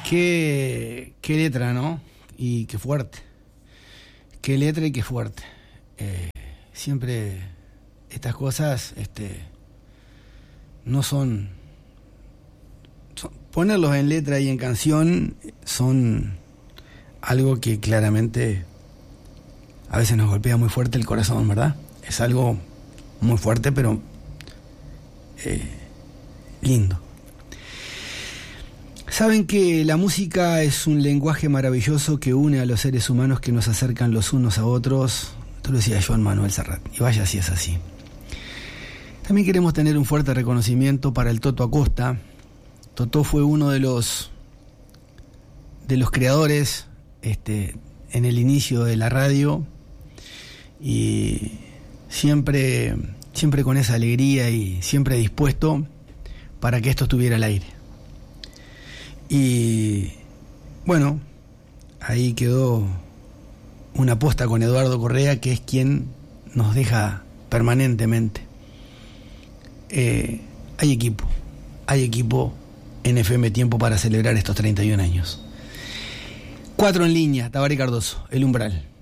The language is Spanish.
Qué letra, ¿no? Y qué fuerte. Qué letra y qué fuerte. Siempre estas cosas no son... Ponerlos en letra y en canción son algo que claramente a veces nos golpea muy fuerte el corazón, ¿verdad? Es algo muy fuerte, pero lindo. Saben que la música es un lenguaje maravilloso que une a los seres humanos, que nos acercan los unos a otros. Esto lo decía Joan Manuel Serrat, y vaya si es así. También queremos tener un fuerte reconocimiento para el Toto Acosta. Toto fue uno de los creadores en el inicio de la radio, y siempre con esa alegría y siempre dispuesto para que esto estuviera al aire. Y bueno, ahí quedó una posta con Eduardo Correa, que es quien nos deja permanentemente. Hay equipo en FM Tiempo para celebrar estos 31 años. 4 en línea, Tabaré Cardoso, El Umbral.